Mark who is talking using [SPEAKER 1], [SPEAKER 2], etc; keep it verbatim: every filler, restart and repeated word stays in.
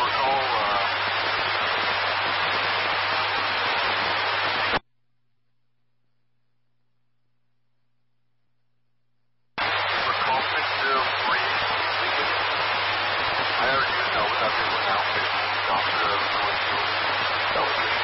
[SPEAKER 1] call, uh, for call six zero three, Lincoln. I already used that with that people now, doctor of Northfield. That was it.